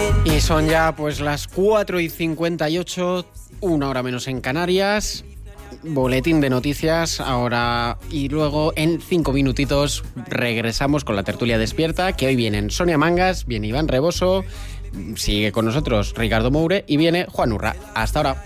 Y son ya pues las 4:58, 1 hora menos en Canarias. Boletín de noticias ahora y luego en 5 minutitos regresamos con la tertulia despierta, que hoy vienen Sonia Mangas, viene Iván Reboso, sigue con nosotros Ricardo Moure y viene Juan Urra. Hasta ahora.